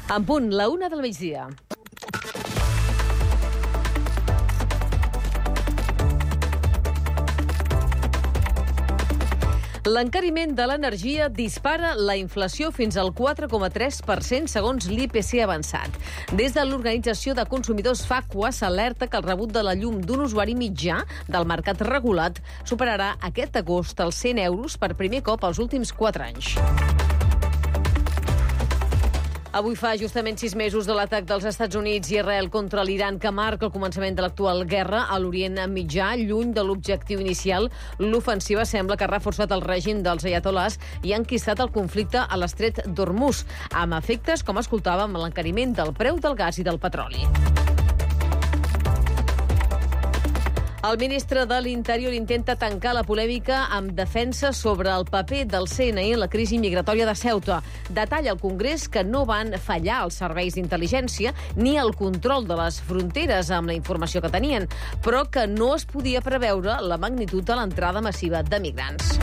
En punt, la 1 del migdia. L'encariment de l'energia dispara la inflació fins al 4,3% segons l'IPC avançat. Des de l'Organització de Consumidors FACUA s'alerta que el rebut de la llum d'un usuari mitjà del mercat regulat superarà aquest agost els 100 euros per primer cop als últims 4 anys. Avui fa justament 6 mesos de l'atac dels Estats Units i Israel contra l'Iran que marca el començament de l'actual guerra a l'Orient Mitjà. Lluny de l'objectiu inicial, l'ofensiva sembla que ha reforçat el règim dels ayatolars i ha enquistat el conflicte a l'estret d'Hormuz, amb efectes, com escoltàvem, amb l'encariment del preu del gas i del petroli. El ministre de l'Interior intenta tancar la polèmica amb defensa sobre el paper del CNI en la crisi migratòria de Ceuta. Detalla al Congrés que no van fallar els serveis d'intel·ligència ni el control de les fronteres amb la informació que tenien, però que no es podia preveure la magnitud de l'entrada massiva de migrants.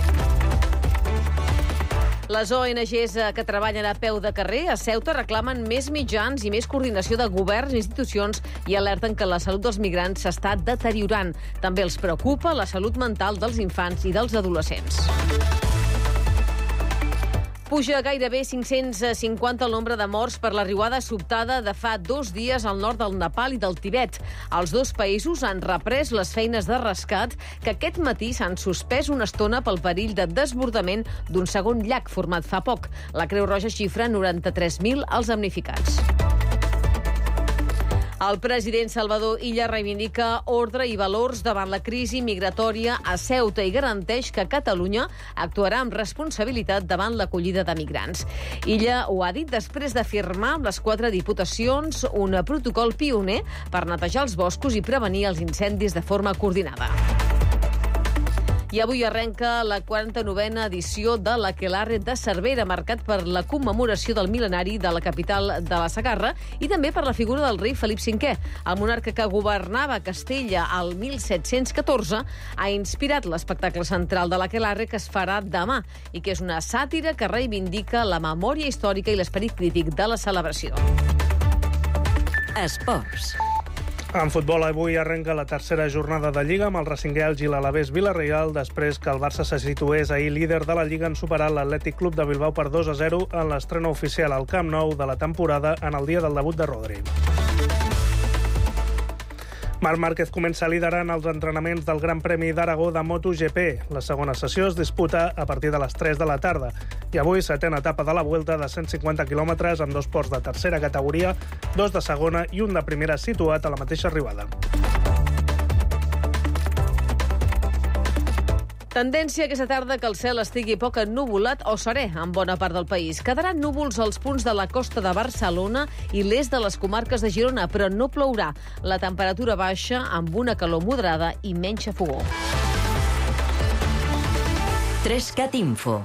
Les ONGs que treballen a peu de carrer a Ceuta reclamen més mitjans i més coordinació de governs i institucions i alerten que la salut dels migrants s'està deteriorant. També els preocupa la salut mental dels infants i dels adolescents. Puja gairebé 550 el nombre de morts per la riuada sobtada de fa 2 dies al nord del Nepal i del Tibet. Els dos països han reprès les feines de rescat que aquest matí s'han suspès una estona pel perill de desbordament d'un segon llac format fa poc. La Creu Roja xifra 93.000 els damnificats. El president Salvador Illa reivindica ordre i valors davant la crisi migratòria a Ceuta i garanteix que Catalunya actuarà amb responsabilitat davant l'acollida de migrants. Illa ho ha dit després de firmar amb les 4 diputacions un protocol pioner per netejar els boscos i prevenir els incendis de forma coordinada. I avui arrenca la 49a edició de l'Aquelarre de Cervera, marcat per la commemoració del mil·lenari de la capital de la Segarra i també per la figura del rei Felip V. El monarca que governava Castella al 1714 ha inspirat l'espectacle central de l'Aquelarre que es farà demà i que és una sàtira que reivindica la memòria històrica i l'esperit crític de la celebració. Esports. En futbol, avui arrenca la tercera jornada de Lliga amb el Racinguels i l'Alavés Vila-real després que el Barça se situés ahir líder de la Lliga en superar l'Atlètic Club de Bilbao per 2-0 en l'estrena oficial al Camp Nou de la temporada en el dia del debut de Rodri. Marc Márquez comença liderant els entrenaments del Gran Premi d'Aragó de MotoGP. La segona sessió es disputa a partir de les 3 de la tarda. I avui, 7a etapa de la Vuelta de 150 quilòmetres amb 2 ports de tercera categoria, 2 de segona i un de primera situat a la mateixa arribada. Tendència aquesta tarda que el cel estigui poc ennuvolat o serè en bona part del país. Quedaran núvols als punts de la costa de Barcelona i l'est de les comarques de Girona, però no plourà. La temperatura baixa amb una calor moderada i menys xafogor. 3CAT Info.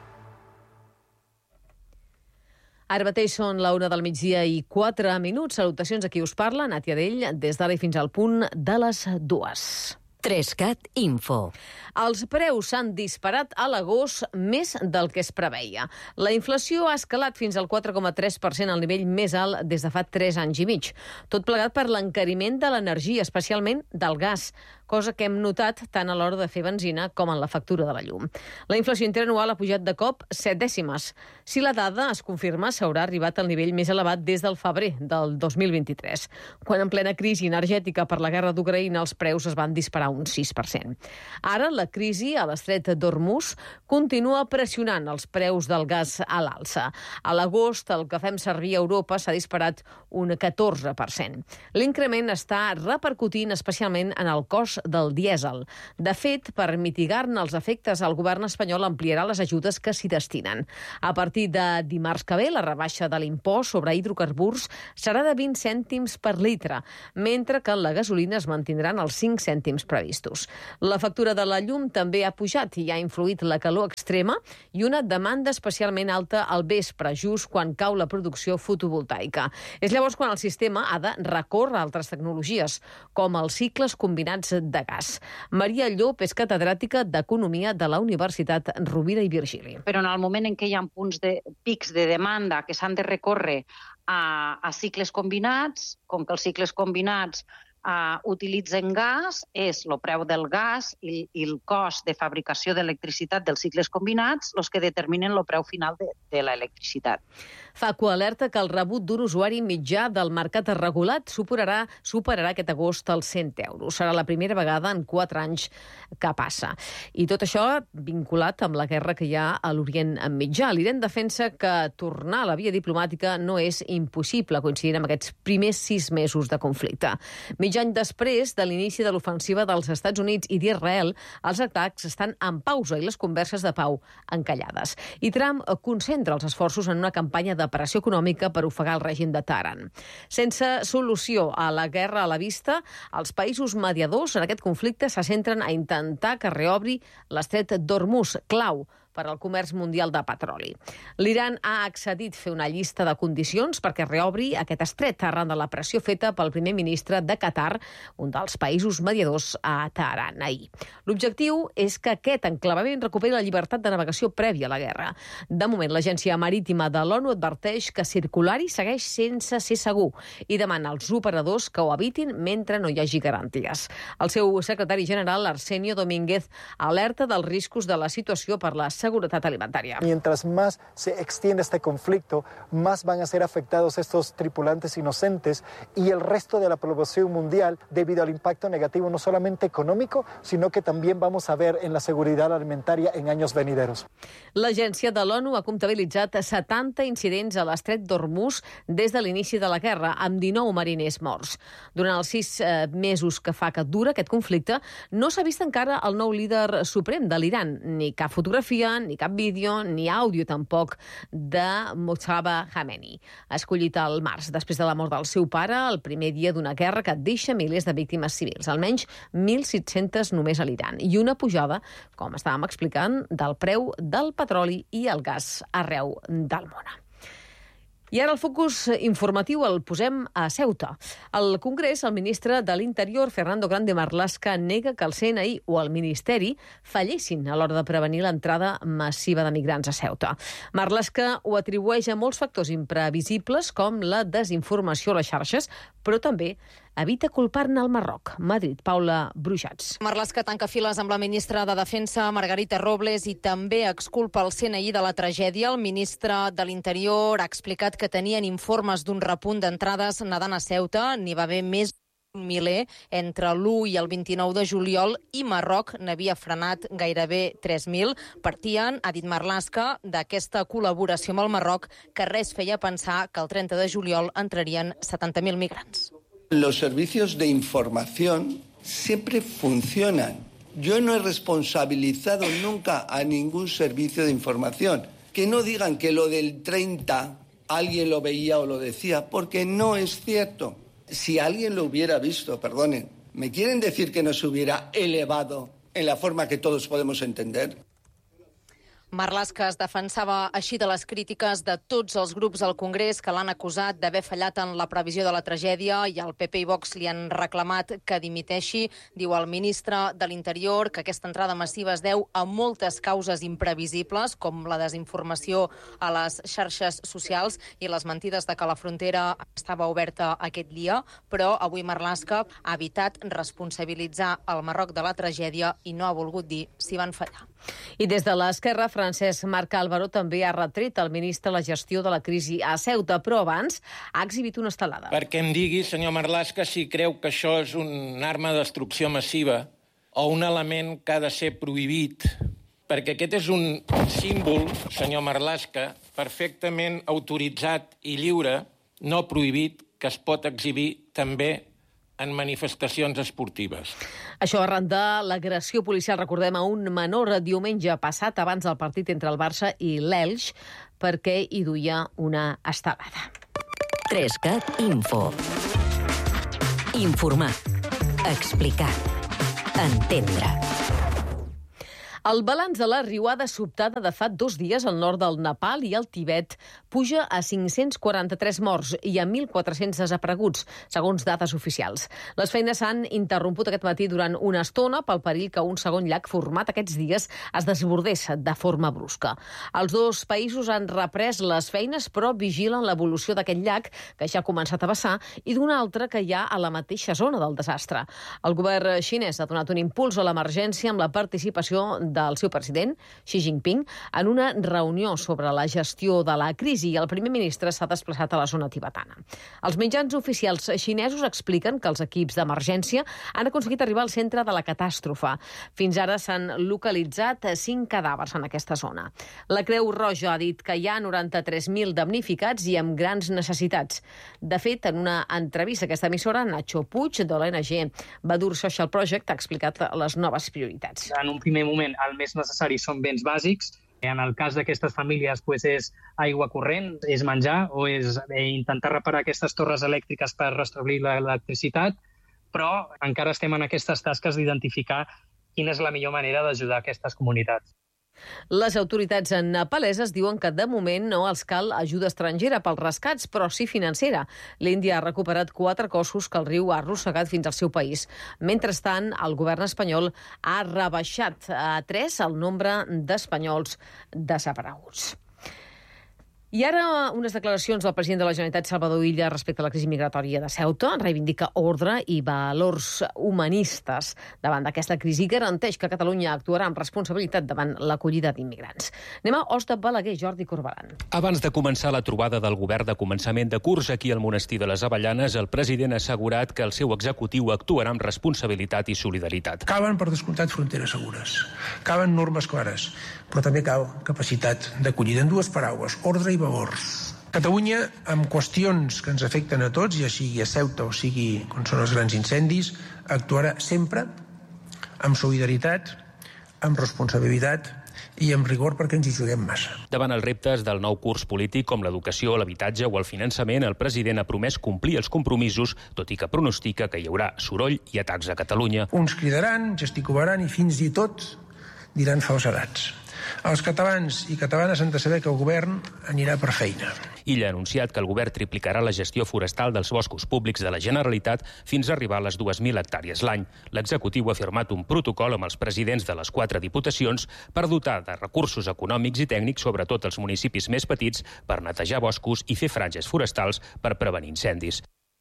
Ara mateix són la 1 del migdia i 4 minuts. Salutacions a qui us parla, Nàtia Dell, des d'ara i fins al punt de les 2. 3CAT Info. Els preus s'han disparat a l'agost més del que es preveia. La inflació ha escalat fins al 4,3%, al nivell més alt des de fa 3 anys i mig. Tot plegat per l'encariment de l'energia, especialment del gas, cosa que hem notat tant a l'hora de fer benzina com en la factura de la llum. La inflació interanual ha pujat de cop 7 dècimes. Si la dada es confirma, s'haurà arribat al nivell més elevat des del febrer del 2023, quan en plena crisi energètica per la guerra d'Ucraïna els preus es van disparar un 6%. Ara la crisi a l'estret d'Hormuz continua pressionant els preus del gas a l'alça. A l'agost el que fem servir a Europa s'ha disparat un 14%. L'increment està repercutint especialment en el cost del dièsel. De fet, per mitigar-ne els efectes, el govern espanyol ampliarà les ajudes que s'hi destinen. A partir de dimarts que ve, la rebaixa de l'impost sobre hidrocarburs serà de 20 cèntims per litre, mentre que la gasolina es mantindran els 5 cèntims previstos. La factura de la llum també ha pujat i ha influït la calor extrema i una demanda especialment alta al vespre, just quan cau la producció fotovoltaica. És llavors quan el sistema ha de recórrer a altres tecnologies, com els cicles combinats de gas. Maria Llop és catedràtica d'Economia de la Universitat Rovira i Virgili. Però en el moment en què hi ha pics de demanda que s'han de recórrer a cicles combinats, com que els cicles combinats utilitzen gas, és el preu del gas i el cost de fabricació d'electricitat dels cicles combinats els que determinen el preu final de l'electricitat. Facu alerta que el rebut d'un usuari mitjà del mercat regulat superarà aquest agost els 100 euros. Serà la primera vegada en 4 anys que passa. I tot això vinculat amb la guerra que hi ha a l'Orient Mitjà. L'Iran defensa que tornar a la via diplomàtica no és impossible, coincidint amb aquests primers 6 mesos de conflicte. Mig any després de l'inici de l'ofensiva dels Estats Units i d'Israel, els atacs estan en pausa i les converses de pau encallades. I Trump concentra els esforços en una campanya de pressió econòmica per ofegar el règim de Teheran. Sense solució a la guerra a la vista, els països mediadors en aquest conflicte se centren a intentar que reobri l'estret d'Hormuz, clau per al comerç mundial de petroli. L'Iran ha accedit a fer una llista de condicions perquè reobri aquest estret arran de la pressió feta pel primer ministre de Qatar, un dels països mediadors a Teheran ahir. L'objectiu és que aquest enclavament recuperi la llibertat de navegació prèvia a la guerra. De moment, l'Agència Marítima de l'ONU adverteix que circular-hi segueix sense ser segur i demana als operadors que ho evitin mentre no hi hagi garanties. El seu secretari general, Arsenio Domínguez, alerta dels riscos de la situació per la seguridad alimentaria. Mientras más se extiende este conflicto, más van a ser afectados estos tripulantes inocentes y el resto de la población mundial debido al impacto negativo no solamente económico, sino que también vamos a ver en la seguridad alimentaria en años venideros. L'agència de l'ONU ha comptabilitzat 70 incidents a l'estret d'Hormuz des de l'inici de la guerra, amb 19 mariners morts. Durant els 6 mesos que fa que dura aquest conflicte, no s'ha vist encara el nou líder suprem de l'Iran, ni cap fotografia, ni cap vídeo, ni àudio tampoc de Mojtaba Khamenei, escollit al març, després de la mort del seu pare, el primer dia d'una guerra que deixa milers de víctimes civils, almenys 1.600 només a l'Iran, i una pujada, com estàvem explicant, del preu del petroli i el gas arreu del món. I ara el focus informatiu el posem a Ceuta. Al Congrés, el ministre de l'Interior, Fernando Grande Marlaska, nega que el CNI o el Ministeri fallessin a l'hora de prevenir l'entrada massiva de migrants a Ceuta. Marlaska ho atribueix a molts factors imprevisibles, com la desinformació a les xarxes, però també evita culpar-ne el Marroc. Madrid, Paula Brujats. Marlaska tanca files amb la ministra de Defensa, Margarita Robles, i també exculpa el CNI de la tragèdia. El ministre de l'Interior ha explicat que tenien informes d'un repunt d'entrades nedant a Ceuta. N'hi va haver més d'un miler entre l'1 i el 29 de juliol i Marroc n'havia frenat gairebé 3.000. Partien, ha dit Marlaska, d'aquesta col·laboració amb el Marroc que res feia pensar que el 30 de juliol entrarien 70.000 migrants. Los servicios de información siempre funcionan. Yo no he responsabilizado nunca a ningún servicio de información. Que no digan que lo del 30 alguien lo veía o lo decía, porque no es cierto. Si alguien lo hubiera visto, perdonen, ¿me quieren decir que no se hubiera elevado en la forma que todos podemos entender? Marlaska es defensava així de les crítiques de tots els grups al Congrés que l'han acusat d'haver fallat en la previsió de la tragèdia, i el PP i Vox li han reclamat que dimiteixi. Diu el ministre de l'Interior que aquesta entrada massiva es deu a moltes causes imprevisibles, com la desinformació a les xarxes socials i les mentides de que la frontera estava oberta aquest dia, però avui Marlaska ha evitat responsabilitzar el Marroc de la tragèdia i no ha volgut dir si van fallar. I des de l'esquerra, Francesc Marc Álvaro també ha retret al ministre la gestió de la crisi a Ceuta, però abans ha exhibit una estelada. Perquè em digui, senyor Marlaska, si creu que això és una arma de destrucció massiva o un element que ha de ser prohibit, perquè aquest és un símbol, senyor Marlaska, perfectament autoritzat i lliure, no prohibit, que es pot exhibir també en manifestacions esportives. Això arran de l'agressió policial, recordem, a un menor diumenge passat abans del partit entre el Barça i l'Elx, perquè hi duia una estelada. 3CAT Info. Informar. Explicar. Entendre. El balanç de la riuada sobtada de fa 2 dies al nord del Nepal i el Tibet puja a 543 morts i a 1.400 desapareguts, segons dades oficials. Les feines s'han interromput aquest matí durant una estona pel perill que un segon llac format aquests dies es desbordés de forma brusca. Els dos països han reprès les feines, però vigilen l'evolució d'aquest llac, que ja ha començat a vessar, i d'un altre que hi ha a la mateixa zona del desastre. El govern xinès ha donat un impuls a l'emergència amb la participació del seu president, Xi Jinping, en una reunió sobre la gestió de la crisi, i el primer ministre s'ha desplaçat a la zona tibetana. Els mitjans oficials xinesos expliquen que els equips d'emergència han aconseguit arribar al centre de la catàstrofe. Fins ara s'han localitzat 5 cadàvers en aquesta zona. La Creu Roja ha dit que hi ha 93.000 damnificats i amb grans necessitats. De fet, en una entrevista a aquesta emissora, Nacho Puig, de l'ONG Badur Social Project, ha explicat les noves prioritats. En un primer moment, el més necessari són béns bàsics. En el cas d'aquestes famílies és aigua corrent, és menjar o és intentar reparar aquestes torres elèctriques per restablir l'electricitat, però encara estem en aquestes tasques d'identificar quina és la millor manera d'ajudar aquestes comunitats. Les autoritats nepaleses diuen que de moment no els cal ajuda estrangera pels rescats, però sí financera. L'Índia ha recuperat 4 cossos que el riu ha arrossegat fins al seu país. Mentrestant, el govern espanyol ha rebaixat a 3 el nombre d'espanyols desapareguts. I ara unes declaracions del president de la Generalitat, Salvador Illa, respecte a la crisi migratòria de Ceuta. Reivindica ordre i valors humanistes davant d'aquesta crisi i garanteix que Catalunya actuarà amb responsabilitat davant l'acollida d'immigrants. Anem a Os de Balaguer, Jordi Corbalan. Abans de començar la trobada del govern de començament de curs aquí al Monestir de les Avellanes, el president ha assegurat que el seu executiu actuarà amb responsabilitat i solidaritat. Calen, per descomptat, fronteres segures. Calen normes clares, però també cal capacitat d'acollida. En 2 paraules, ordre i valors. Catalunya, amb qüestions que ens afecten a tots, ja sigui a Ceuta o sigui quan són els grans incendis, actuarà sempre amb solidaritat, amb responsabilitat i amb rigor, perquè ens hi juguem massa. Davant els reptes del nou curs polític com l'educació, l'habitatge o el finançament, el president ha promès complir els compromisos, tot i que pronostica que hi haurà soroll i atacs a Catalunya. Uns cridaran, gesticularan i fins i tot diran falsedats. Els catalans i catalanes han de saber que el govern anirà per feina. Illa ha anunciat que el govern triplicarà la gestió forestal dels boscos públics de la Generalitat fins a arribar a les 2.000 hectàrees l'any. L'executiu ha firmat un protocol amb els presidents de les 4 diputacions per dotar de recursos econòmics i tècnics, sobretot els municipis més petits, per netejar boscos i fer franges forestals per prevenir incendis.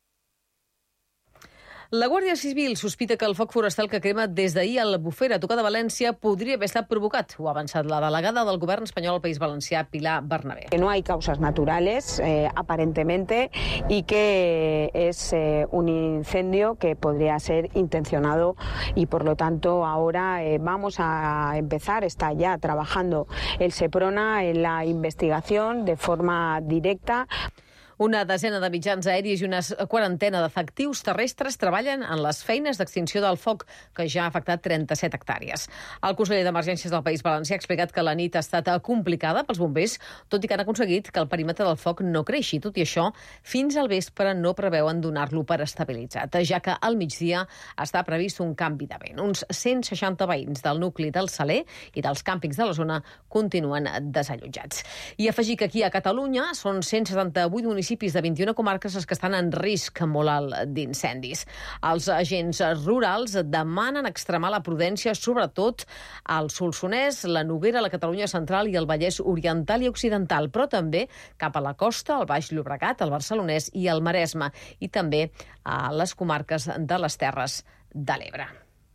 La Guàrdia Civil sospita que el foc forestal que crema des d'ahir a la Bufera, a tocar de València, podria haver estat provocat. Ho ha avançat la delegada del govern espanyol al País Valencià, Pilar Bernabé. Que no hay causas naturales, aparentemente, y que es un incendio que podría ser intencionado y, por lo tanto, ahora vamos a empezar, está ya trabajando el Seprona en la investigación de forma directa. Una desena de mitjans aèris i una quarantena d'efectius terrestres treballen en les feines d'extinció del foc, que ja ha afectat 37 hectàrees. El conseller d'Emergències del País Valencià ha explicat que la nit ha estat complicada pels bombers, tot i que han aconseguit que el perímetre del foc no creixi. Tot i això, fins al vespre no preveuen donar-lo per estabilitzat, ja que al migdia està previst un canvi de vent. Uns 160 veïns del nucli del Saler i dels càmpings de la zona continuen desallotjats. I afegir que aquí a Catalunya són 178 municipis de 21 comarques els que estan en risc molt alt d'incendis. Els agents rurals demanen extremar la prudència, sobretot al Solsonès, la Noguera, la Catalunya Central i el Vallès Oriental i Occidental, però també cap a la costa, el Baix Llobregat, el Barcelonès i el Maresme, i també a les comarques de les Terres de l'Ebre.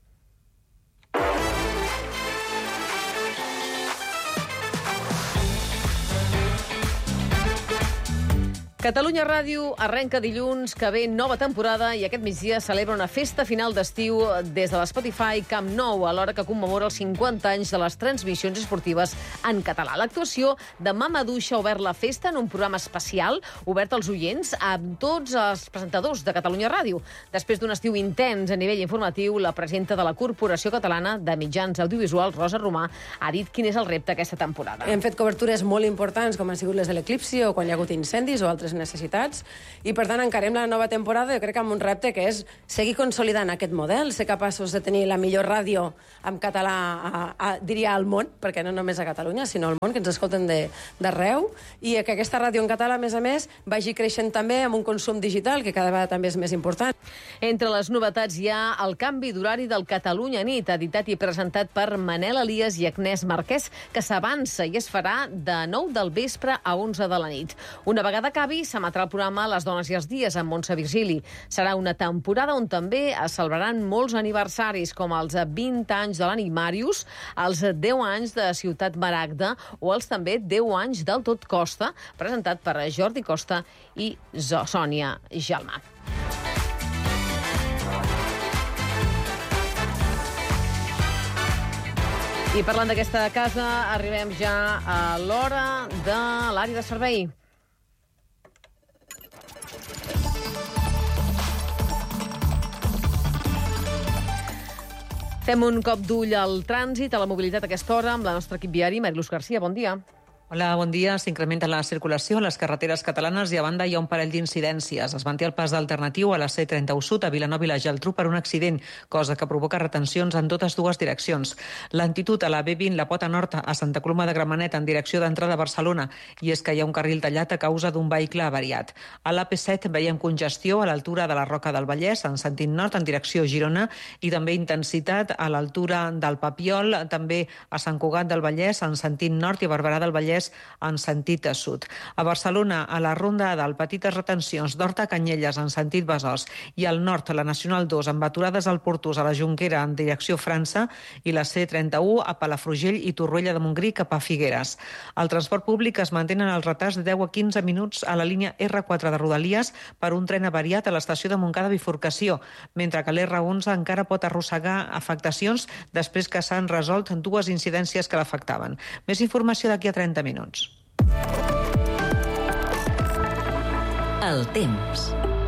Catalunya Ràdio arrenca dilluns que ve nova temporada i aquest migdia celebra una festa final d'estiu des de l'Spotify Camp Nou, alhora que commemora els 50 anys de les transmissions esportives en català. L'actuació de Mama Duixa ha obert la festa en un programa especial obert als oients amb tots els presentadors de Catalunya Ràdio. Després d'un estiu intens a nivell informatiu, la presidenta de la Corporació Catalana de Mitjans Audiovisuals, Rosa Romà, ha dit quin és el repte aquesta temporada. Hem fet cobertures molt importants, com han sigut les de l'eclipsi o quan hi ha hagut incendis o altres nostres necessitats i, per tant, encarem la nova temporada, jo crec que amb un repte que és seguir consolidant aquest model, ser capaços de tenir la millor ràdio en català, diria al món, perquè no només a Catalunya, sinó al món, que ens escolten d'arreu, i que aquesta ràdio en català, a més, vagi creixent també amb un consum digital, que cada vegada també és més important. Entre les novetats hi ha el canvi d'horari del Catalunya Nit, editat i presentat per Manel Elias i Agnès Marquès, que s'avança i es farà de 9 del vespre a 11 de la nit. Una vegada acabi, s'emetrà el programa Les dones i els dies amb Montse Virgili. Serà una temporada on també es celebraran molts aniversaris, com els 20 anys de l'Animarius, els 10 anys de Ciutat Maragda o els també 10 anys del Tot Costa, presentat per Jordi Costa i Sònia Gelmà. I parlant d'aquesta casa, arribem ja a l'hora de l'àrea de servei. Fem un cop d'ull al trànsit, a la mobilitat a aquesta hora, amb la nostra equip viari, Mariluz Garcia. Bon dia. Hola, bon dia. S'incrementa la circulació a les carreteres catalanes i a banda hi ha un parell d'incidències. Es manté el pas alternatiu a la C31 Sud a Vilanova i la Geltrú per un accident, cosa que provoca retencions en totes dues direccions. Lentitud a la B20, la Pota Nord, a Santa Coloma de Gramenet en direcció d'entrada a Barcelona, i és que hi ha un carril tallat a causa d'un vehicle avariat. A l'AP7 veiem congestió a l'altura de la Roca del Vallès, en sentit nord, en direcció Girona, i també intensitat a l'altura del Papiol, també a Sant Cugat del Vallès, en sentit nord, i a Barberà del Vallès, en sentit sud. A Barcelona, a la Ronda del petites retencions d'Horta a Canyelles en sentit Besòs i al nord, la Nacional 2 amb aturades al Portús a la Jonquera en direcció França i la C31 a Palafrugell i Torroella de Montgrí cap a Figueres. Al transport públic es mantenen els retards de 10 a 15 minuts a la línia R4 de Rodalies per un tren avariat a l'estació de Montcada Bifurcació, mentre que l'R11 encara pot arrossegar afectacions després que s'han resolt dues incidències que l'afectaven. Més informació d'aquí a 30 minuts. El temps.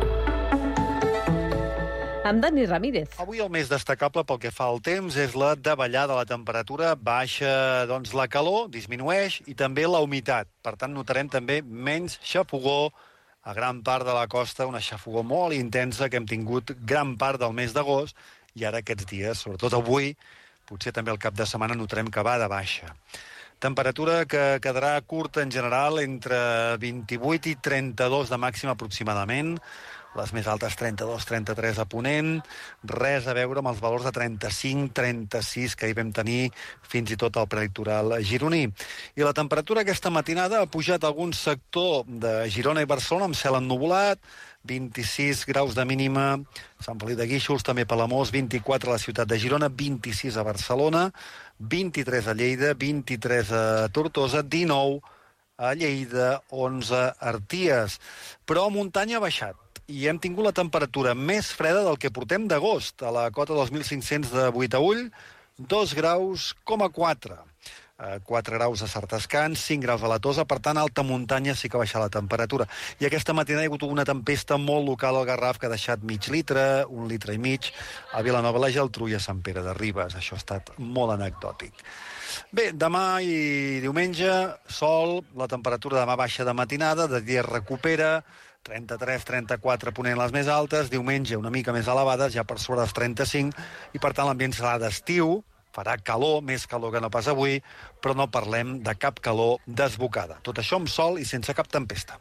Amb Dani Ramírez. Avui el més destacable pel que fa al temps és la davallada de la temperatura. Baixa, doncs, la calor, disminueix, i també la humitat. Per tant, notarem també menys xafogor a gran part de la costa, una xafogor molt intensa que hem tingut gran part del mes d'agost, i ara aquests dies, sobretot avui, potser també el cap de setmana, notarem que va de baixa. Temperatura que quedarà curta en general, entre 28 i 32 de màxima aproximadament, les més altes 32-33 a Ponent, res a veure amb els valors de 35-36 que hi vam tenir fins i tot al prelitoral gironí. I la temperatura aquesta matinada ha pujat a algun sector de Girona i Barcelona amb cel ennuvolat, 26 graus de mínima, Sant Feliu de Guíxols, també Palamós, 24 a la ciutat de Girona, 26 a Barcelona, 23 a Lleida, 23 a Tortosa, 19 a Lleida, 11 a Arties. Però a muntanya ha baixat i hem tingut la temperatura més freda del que portem d'agost. A la cota 2.500 de Buitaüll, 2 graus, 4. 4 graus a Sartascans, 5 graus a la Tosa, per tant, a alta muntanya sí que ha baixat la temperatura. I aquesta matinada hi ha hagut una tempesta molt local al Garraf que ha deixat mig litre, 1 litre i mig, a Vilanova i la Geltrú i a Sant Pere de Ribes. Això ha estat molt anecdòtic. Bé, demà i diumenge, sol, la temperatura demà baixa de matinada, de dia recupera, 33-34 Ponent les més altes, diumenge una mica més elevades, ja per sobre dels 35, i per tant l'ambient serà d'estiu, farà calor, més calor que no pas avui, però no parlem de cap calor desbocada. Tot això amb sol i sense cap tempesta.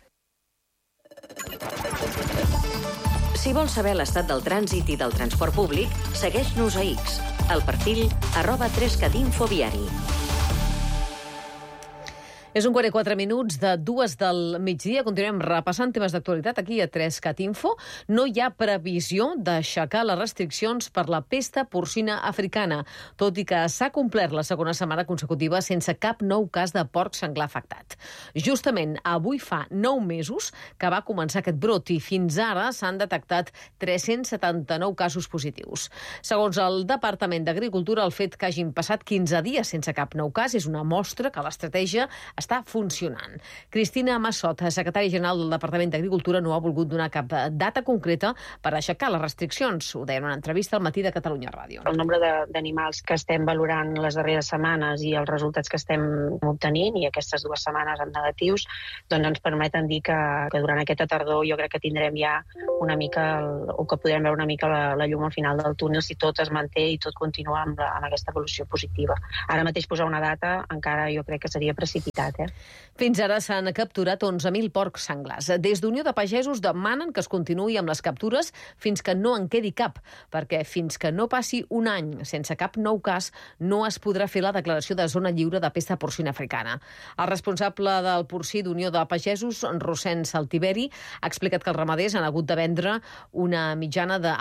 Si vols saber l'estat del trànsit i del transport públic, segueix-nos a X, al perfil @3catinfoviari. És un 44 minuts de 2 del migdia. Continuem repassant temes d'actualitat aquí a 3cat Info. No hi ha previsió d'aixecar les restriccions per la pesta porcina africana, tot i que s'ha complert la segona setmana consecutiva sense cap nou cas de porc senglar afectat. Justament avui fa 9 mesos que va començar aquest brot i fins ara s'han detectat 379 casos positius. Segons el Departament d'Agricultura, el fet que hagin passat 15 dies sense cap nou cas és una mostra que l'estratègia està funcionant. Cristina Massot, secretària general del Departament d'Agricultura, no ha volgut donar cap data concreta per aixecar les restriccions. Ho deia en una entrevista al Matí de Catalunya Ràdio. El nombre d'animals que estem valorant les darreres setmanes i els resultats que estem obtenint, i aquestes 2 setmanes en negatius, doncs ens permeten dir que durant aquesta tardor jo crec que tindrem ja una mica, o que podrem veure una mica la llum al final del túnel si tot es manté i tot continua amb aquesta evolució positiva. Ara mateix posar una data encara jo crec que seria precipitat. Fins ara s'han capturat 11.000 porcs senglars. Des d'Unió de Pagesos demanen que es continuï amb les captures fins que no en quedi cap, perquè fins que no passi un any sense cap nou cas no es podrà fer la declaració de zona lliure de pesta porcina africana. El responsable del porcí d'Unió de Pagesos, Rossèn Saltiveri, ha explicat que els ramaders han hagut de vendre a una mitjana de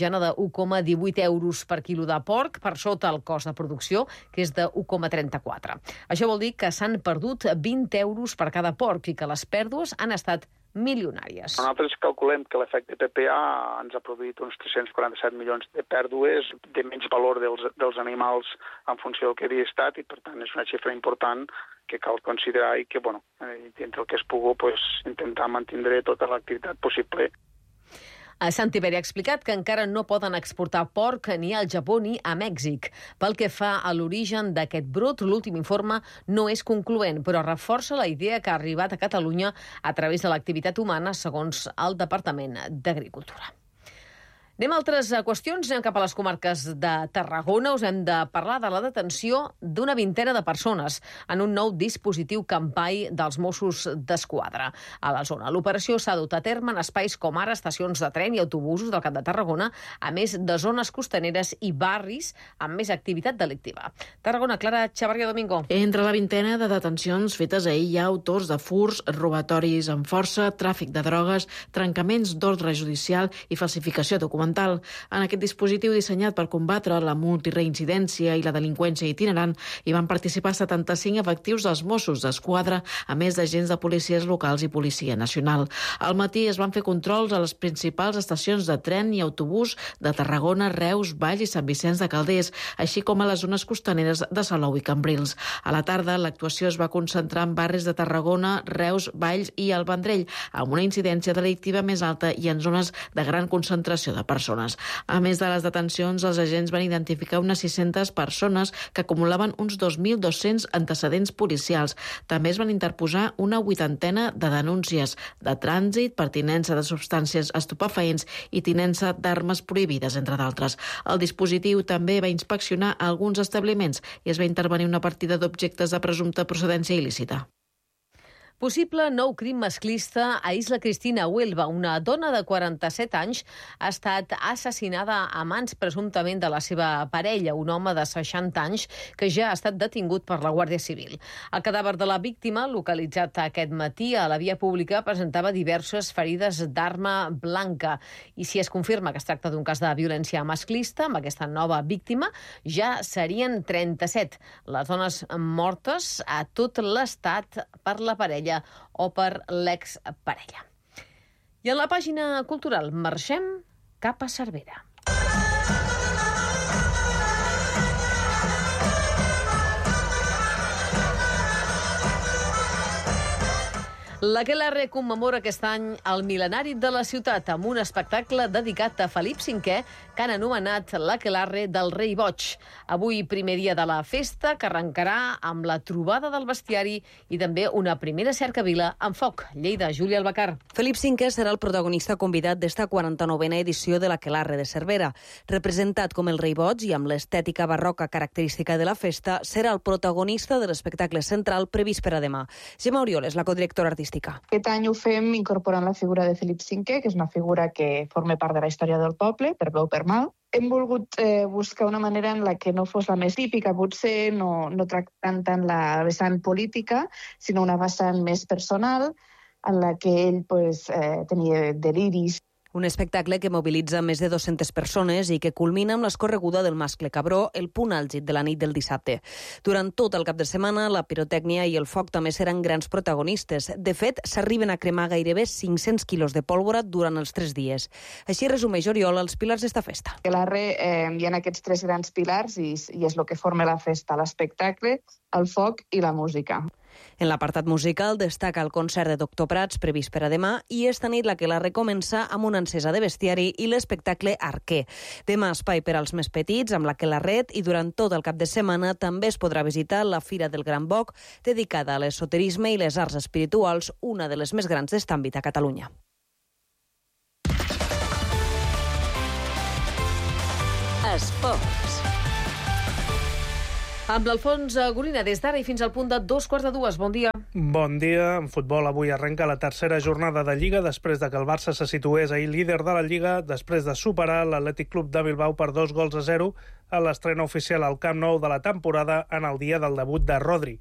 1,18 euros per quilo de porc, per sota el cost de producció, que és de 1,34. Això vol dir que s'han perdut 20 euros per cada porc i que les pèrdues han estat milionàries. Nosaltres calculem que l'efecte PPA ens ha produït uns 347 milions de pèrdues, de menys valor dels animals en funció del que havia estat, i per tant és una xifra important que cal considerar i que, dintre el que es pugui, intentar mantindre tota l'activitat possible. Saltiveri ha explicat que encara no poden exportar porc ni al Japó ni a Mèxic. Pel que fa a l'origen d'aquest brot, l'últim informe no és concloent, però reforça la idea que ha arribat a Catalunya a través de l'activitat humana, segons el Departament d'Agricultura. Anem a altres qüestions, anem cap a les comarques de Tarragona. Us hem de parlar de la detenció d'una vintena de persones en un nou dispositiu Campai dels Mossos d'Esquadra a la zona. L'operació s'ha dut a terme en espais com ara estacions de tren i autobusos del Camp de Tarragona, a més de zones costaneres i barris amb més activitat delictiva. Tarragona, Clara Chavarria Domingo. Entre la vintena de detencions fetes ahir hi ha autors de furts, robatoris amb força, tràfic de drogues, trencaments d'ordre judicial i falsificació documental. En aquest dispositiu dissenyat per combatre la multireincidència i la delinqüència itinerant hi van participar 75 efectius dels Mossos d'Esquadra, a més d'agents de policies locals i Policia Nacional. Al matí es van fer controls a les principals estacions de tren i autobús de Tarragona, Reus, Valls i Sant Vicenç de Calders, així com a les zones costaneres de Salou i Cambrils. A la tarda, l'actuació es va concentrar en barris de Tarragona, Reus, Valls i el Vendrell, amb una incidència delictiva més alta i en zones de gran concentració de persones. A més de les detencions, els agents van identificar unes 600 persones que acumulaven uns 2.200 antecedents policials. També es van interposar una 80 de denúncies de trànsit, pertinença de substàncies estupefaents i tinença d'armes prohibides, entre d'altres. El dispositiu també va inspeccionar alguns establiments i es va intervenir una partida d'objectes de presumpta procedència il·lícita. Possible nou crim masclista a Isla Cristina, Huelva. Una dona de 47 anys ha estat assassinada a mans presumptament de la seva parella, un home de 60 anys que ja ha estat detingut per la Guàrdia Civil. El cadàver de la víctima, localitzat aquest matí a la via pública, presentava diverses ferides d'arma blanca. I si es confirma que es tracta d'un cas de violència masclista, amb aquesta nova víctima, ja serien 37 les dones mortes a tot l'estat per la parella o per l'exparella. I en la pàgina cultural marxem cap a Cervera. L'Aquelarre commemora aquest any el mil·lenari de la ciutat amb un espectacle dedicat a Felip V que han anomenat l'Aquelarre del Rei Boig. Avui, primer dia de la festa, que arrencarà amb la trobada del bestiari i també una primera cercavila amb foc. Lleida, Júlia Albacar. Felip V serà el protagonista convidat d'esta 49a edició de l'Aquelarre de Cervera. Representat com el Rei Boig i amb l'estètica barroca característica de la festa, serà el protagonista de l'espectacle central previst per a demà. Gemma Oriol és la codirectora artística. Aquest any ho fem incorporant la figura de Felip V, que és una figura que forma part de la història del poble, per bé o per mal. Hem volgut buscar una manera en la que no fos la més típica, potser no tractant tant la vessant política, sinó una vessant més personal, en la que ell tenia deliris. Un espectacle que mobilitza més de 200 persones i que culmina amb l'escorreguda del mascle cabró, el punt àlgid de la nit del dissabte. Durant tot el cap de setmana, la pirotècnia i el foc també seran grans protagonistes. De fet, s'arriben a cremar gairebé 500 quilos de pólvora durant els 3 dies. Així resumeix Oriol els pilars d'esta festa. A l'Arre hi ha aquests 3 grans pilars i és el que forma la festa, l'espectacle, el foc i la música. En l'apartat musical destaca el concert de Doctor Prats previst per a demà i esta nit la que la recomença amb una encesa de bestiari i l'espectacle Arquer. Demà espai per als més petits amb la que la red i durant tot el cap de setmana també es podrà visitar la Fira del Gran Boc dedicada a l'esoterisme i les arts espirituals, una de les més grans d'est àmbit a Catalunya. Esports. Amb l'Alfons Gorina, des d'ara i fins al punt de 2:45. Bon dia. Bon dia. En futbol avui arrenca la tercera jornada de Lliga després de que el Barça se situés ahir líder de la Lliga després de superar l'Atlètic Club de Bilbao per 2-0 a l'estrena oficial al Camp Nou de la temporada en el dia del debut de Rodri.